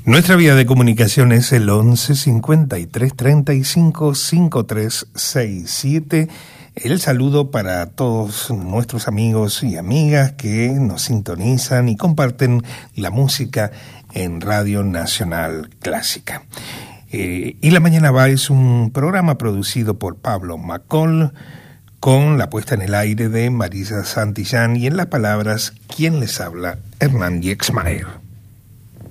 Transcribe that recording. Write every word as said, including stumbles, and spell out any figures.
Nuestra vía de comunicación es el once cincuenta y tres treinta y cinco cincuenta y tres sesenta y siete. El saludo para todos nuestros amigos y amigas que nos sintonizan y comparten la música en Radio Nacional Clásica. Eh, y La Mañana Va es un programa producido por Pablo Macol, con la puesta en el aire de Marisa Santillán y en las palabras, quien les habla, Hernán Yexmaer.